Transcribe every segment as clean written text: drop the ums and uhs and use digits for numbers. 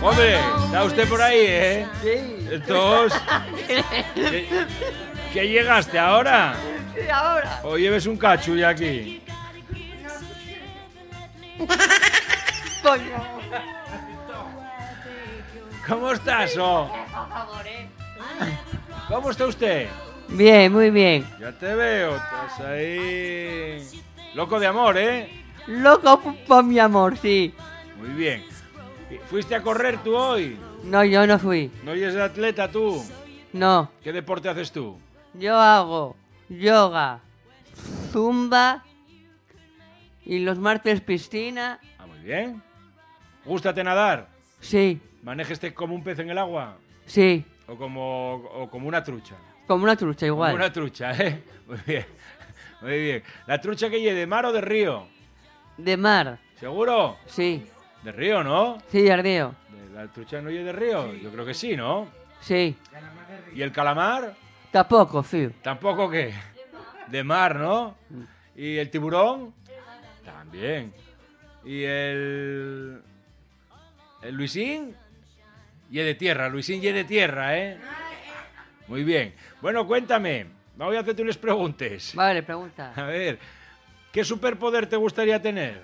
Hombre, ¿está usted por ahí, eh? Sí. Entonces, ¿qué llegaste ahora? Sí, ahora. ¿O lleves un cachu ya aquí? Coño. ¿Cómo estás, oh? ¿Cómo está usted? Bien, muy bien. Ya te veo, estás ahí... Loco de amor, ¿eh? Loco por mi amor, sí. Muy bien. ¿Fuiste a correr tú hoy? No, yo no fui. ¿No eres atleta tú? No. ¿Qué deporte haces tú? Yo hago yoga, zumba y los martes piscina. Ah, muy bien. ¿Gústate nadar? Sí, ¿Manéjate como un pez en el agua? sí. ¿O como una trucha? Como una trucha igual. Como una trucha, ¿eh? Muy bien. Muy bien. ¿La trucha que lleve de mar o de río? De mar. ¿Seguro? Sí. De río, ¿no? Sí, de río. ¿La trucha no lleve de río? Yo creo que sí, ¿no? Sí. ¿Y el calamar? Tampoco, fío. ¿Tampoco qué? De mar, ¿no? ¿Y el tiburón? También. ¿Y el Luisín? Y de tierra, Luisín y de tierra, ¿eh? Muy bien. Bueno, cuéntame. Voy a hacerte unas preguntas. Vale, pregunta. A ver, ¿qué superpoder te gustaría tener?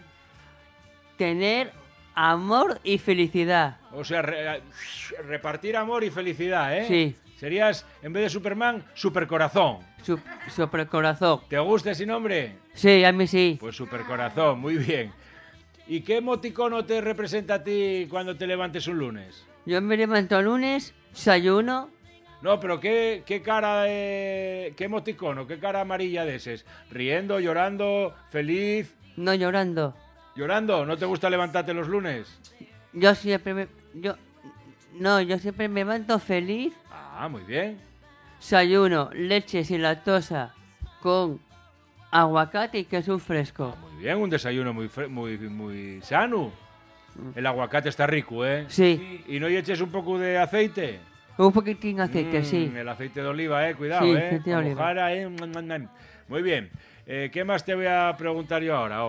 Tener amor y felicidad. O sea, repartir amor y felicidad, ¿eh? Sí. Serías, en vez de Superman, Supercorazón. Supercorazón. ¿Te gusta ese nombre? Sí, a mí sí. Pues Supercorazón, muy bien. ¿Y qué emoticono te representa a ti cuando te levantes un lunes? Yo me levanto el lunes, desayuno. No, pero ¿qué cara qué emoticono, qué cara amarilla de ese? ¿Riendo, llorando, feliz? No llorando. ¿Llorando? ¿No te gusta levantarte los lunes? Yo siempre me... Yo siempre me levanto feliz. Ah, muy bien. Desayuno, leche sin lactosa con aguacate y queso fresco. Muy bien, un desayuno muy sano. El aguacate está rico, ¿eh? Sí. ¿Y no y eches un poco de aceite? Un poquitín de aceite, sí. El aceite de oliva, cuidado, Sí, ¿eh? aceite de oliva. Mojara, Muy bien. ¿Qué más te voy a preguntar yo ahora?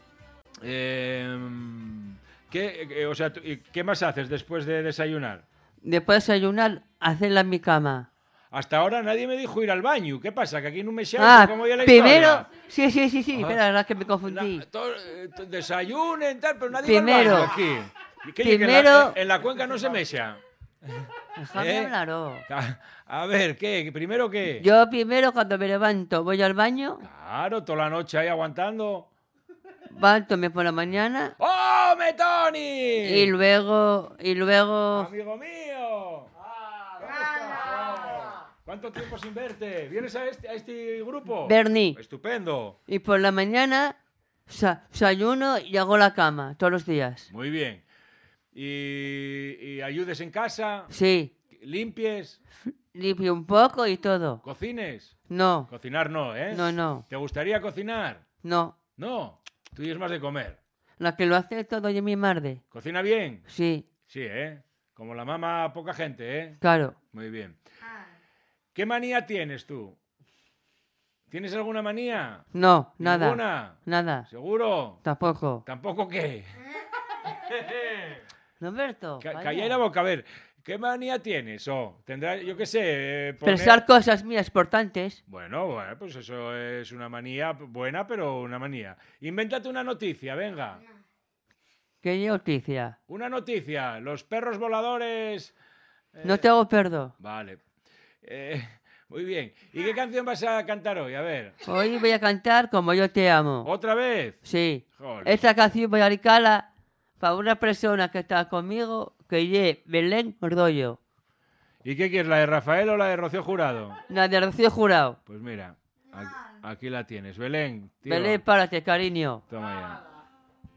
¿Qué más haces después de desayunar? Después de desayunar, hacerla en mi cama. Hasta ahora nadie me dijo ir al baño. ¿Qué pasa? ¿Que aquí no me como ya la primero... historia? Sí. Ajá. Espera, la que me confundí. Desayunen, tal, pero nadie Primero. va al baño aquí. ¿Qué, Primero- en la cuenca no se mecha. Déjame hablar, oh. A ver, ¿qué? ¿Primero qué? Yo primero cuando me levanto voy al baño, Claro, toda la noche ahí aguantando. levanto por la mañana ¡Oh, Tony! y luego... ¡Amigo mío! ¿Cómo estás? ¿Cuánto tiempo sin verte? ¿Vienes a este grupo? Bernie. Estupendo. Y por la mañana desayuno y hago la cama todos los días. Muy bien. ¿Y ayudes en casa? Sí, ¿Limpies? limpio un poco y todo. ¿Cocines? No, Cocinar no, ¿eh? no. ¿Te gustaría cocinar? No. No. Tú eres más de comer. La que lo hace todo es mi madre. ¿Cocina bien? Sí, Sí, ¿eh? Como la mamá, poca gente, ¿eh? claro. Muy bien. ¿Qué manía tienes tú? ¿Tienes alguna manía? No, nada. ¿Ninguna? Nada. ¿Seguro? Tampoco. ¿Tampoco qué? Roberto, Calla la boca, a ver. ¿Qué manía tienes? Tendrá, yo qué sé, pensar cosas mías importantes. Bueno, pues eso es una manía buena, pero una manía. Invéntate una noticia, venga. ¿Qué noticia? Una noticia. Los perros voladores... No tengo perdo. Vale. Muy bien. ¿Y qué canción vas a cantar hoy? A ver. Hoy voy a cantar Como yo te amo. ¿Otra vez? Sí. Joder. Esta canción voy a dedicarla para una persona que está conmigo, que es Belén Ordollo. ¿Y qué quieres, la de Rafael o la de Rocío Jurado? La de Rocío Jurado. Pues mira, aquí la tienes. Belén, tío. Belén, párate, cariño. Toma ya.